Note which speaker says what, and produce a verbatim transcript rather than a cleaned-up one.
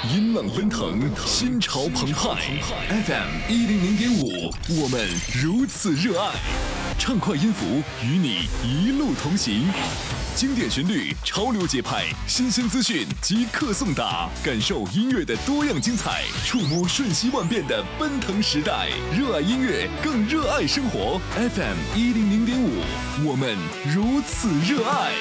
Speaker 1: 音浪奔腾，心潮澎湃。F M 一零零点五，我们如此热爱。畅快音符与你一路同行，经典旋律，潮流节拍，新鲜资讯即刻送达，感受音乐的多样精彩，触摸瞬息万变的奔腾时代。热爱音乐，更热爱生活。F M 一零零点五，我们如此热爱。